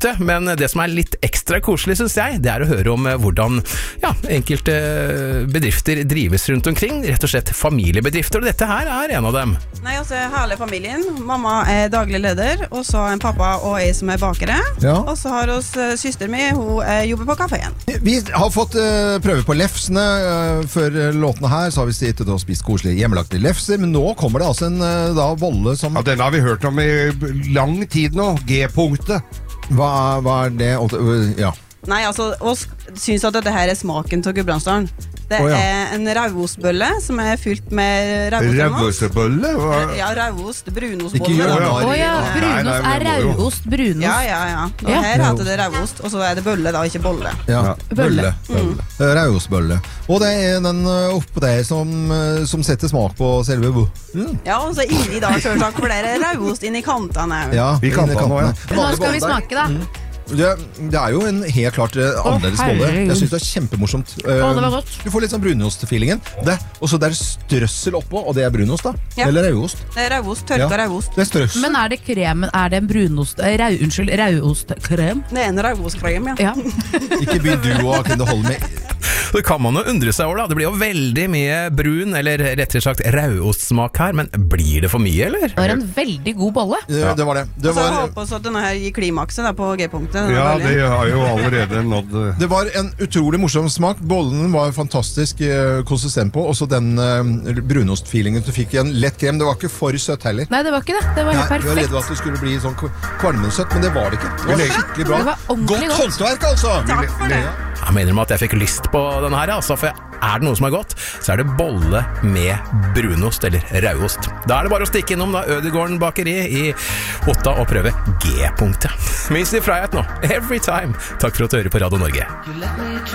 G-punktet, men det som litt ekstra koselig, synes jeg, det å høre om hvordan enkelte bedrifter drives rundt omkring, rett og slett familiebedrifter, og dette her en av dem. Nei, altså hele familien. Mamma daglig leder, og så en pappa og jeg som bakere. Ja. Og så har oss søster mi, hun jobber på kaféen. Vi har fått prøve på lefsene. Før låtene her så har vi sittet og spist koselige hjemmelagte lefser, men nå kommer det altså en bolle som... Ja, denne har vi hørt om i lang tid nå, G-punktet. Hva det? Ja. Nei, altså, oss synes at dette her smaken til Gudbrandsdalen. Det en raudostbølle som fylt med raudost. Raudostbølle? Ja, raudost, brunostbolle. Ikke gjør det. Brunost raudost, brunost. Ja. Og her heter det raudost, og så det bølle da, ikke bolle. Ja, bølle. Raudostbølle. Og det den oppå der som setter smak på selve Ja, og så inni da, selvsagt, for det raudost inni kantene. Ja, vi kan ta nå, Nå skal vi smake da. Det jo en helt klart annerledes bolle. Jeg synes det kjempemorsomt. Det var godt. Du får litt sånn brunost-feelingen. Og så det strøssel oppå, og det brunost da? Ja. Eller raudost? Det raudost, tørka raudost. Det strøssel. Men det krem, det en brunost, rauostkrem? Det en raudostkrem, ja. Ikke begynn du å kunne holde med... Det kan man jo undre seg over da. Det blir jo veldig mye brun, eller rettere sagt rauostsmak her, men blir det for mye, eller? Det var en veldig god bolle. Det var det. Og så håper vi at denne her gir klimakset da, på G-punktet. Ja, det har jo allerede nådd. Det var en utrolig morsom smak. Bollen var fantastisk konsistent på, og så den brunostfeelingen du fikk i en lett krem. Det var ikke for søtt heller. Nei, det var ikke det. Det var helt Jeg var redd perfekt. for at det skulle bli sånn kvalmensøtt, men det var det ikke. Det var skikkelig bra. Det var ordentlig Godt håndverk, altså! Takk for det. Jeg mener at jeg fikk lyst på denne her, altså, for det noe som godt, så det bolle med brunost eller rauost. Da det bare å stikke innom da Ødegården bakeri i Otta og prøve G-punktet. Minst i Freiheit nå, every time. Takk for at du hører på Radio Norge.